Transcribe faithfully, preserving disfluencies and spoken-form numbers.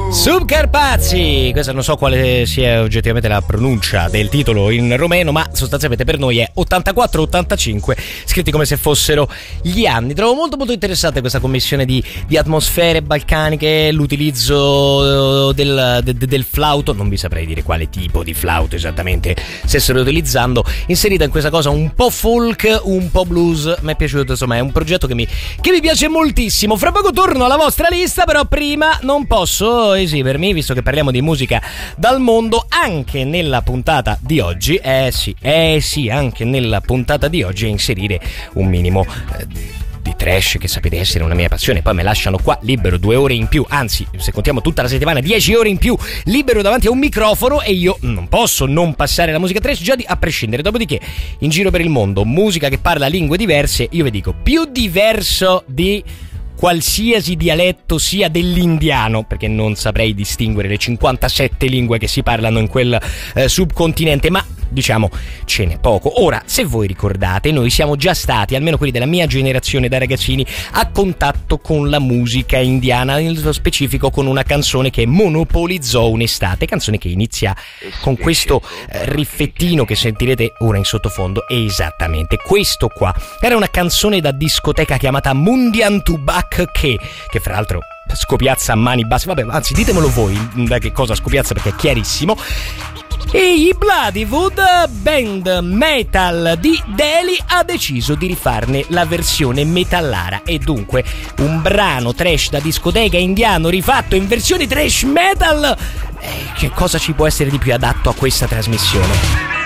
Subcarpazzi, questa non so quale sia oggettivamente la pronuncia del titolo in romeno, ma sostanzialmente per noi è ottantaquattro ottantacinque, scritti come se fossero gli anni. Trovo molto molto interessante questa commissione di, di atmosfere balcaniche, l'utilizzo del, de, del flauto, non vi saprei dire quale tipo di flauto esattamente stessero utilizzando, inserita in questa cosa un po' folk, un po' blues. Mi è piaciuto, insomma è un progetto che mi, che mi piace moltissimo. Fra poco torno alla vostra lista, però prima non posso esimermi, visto che parliamo di musica dal mondo, anche nella puntata di oggi, eh sì, eh sì, anche nella puntata di oggi, a inserire un minimo eh, di trash, che sapete essere una mia passione. Poi me lasciano qua libero due ore in più, anzi, se contiamo tutta la settimana, dieci ore in più libero davanti a un microfono, e io non posso non passare la musica trash, già di, a prescindere. Dopodiché, in giro per il mondo, musica che parla lingue diverse, io vi dico, più diverso di qualsiasi dialetto sia dell'indiano, perché non saprei distinguere le cinquantasette lingue che si parlano in quel eh, subcontinente, ma diciamo ce n'è poco. Ora, se voi ricordate, noi siamo già stati, almeno quelli della mia generazione da ragazzini, a contatto con la musica indiana, nello specifico con una canzone che monopolizzò un'estate, canzone che inizia con questo eh, riffettino che sentirete ora in sottofondo. Esattamente questo qua era una canzone da discoteca chiamata Mundian Tubac, che, che fra l'altro scopiazza a mani basse. Vabbè, anzi, ditemelo voi da che cosa scopiazza, perché è chiarissimo. E i Bloodywood, band metal di Delhi, ha deciso di rifarne la versione metallara, e dunque un brano trash da discoteca indiano rifatto in versione trash metal. Eh, che cosa ci può essere di più adatto a questa trasmissione?